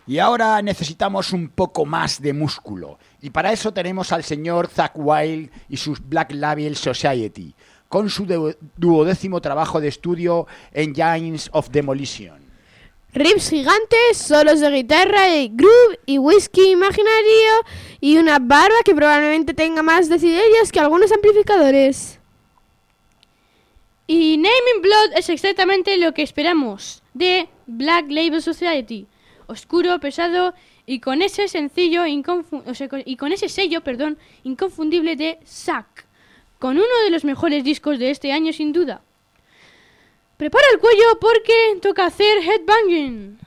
Y ahora necesitamos un poco más de músculo. Y para eso tenemos al señor Zakk Wylde y sus Black Label Society, con su 12º trabajo de estudio Engines of Demolition. Riffs gigantes, solos de guitarra y groove y whisky imaginario y una barba que probablemente tenga más decibelios que algunos amplificadores. Y Name in Blood es exactamente lo que esperamos de Black Label Society. Oscuro, pesado y con ese sello inconfundible de Zakk, con uno de los mejores discos de este año sin duda. Prepara el cuello porque toca hacer headbanging.